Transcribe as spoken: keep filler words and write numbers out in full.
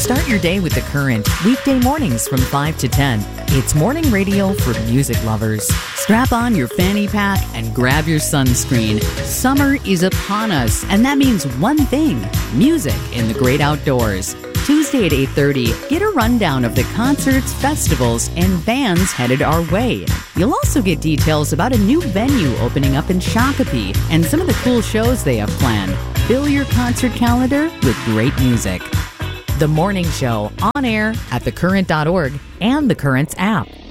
Start your day with The Current, weekday mornings from five to ten. It's morning radio for music lovers. Strap on your fanny pack and grab your sunscreen. Summer is upon us, and that means one thing: music in the great outdoors. Tuesday at eight thirty, get a rundown of the concerts, festivals, and bands headed our way. You'll also get details about a new venue opening up in Shakopee and some of the cool shows they have planned. Fill your concert calendar with great music. The Morning Show, on air at the current dot org and The Current's app.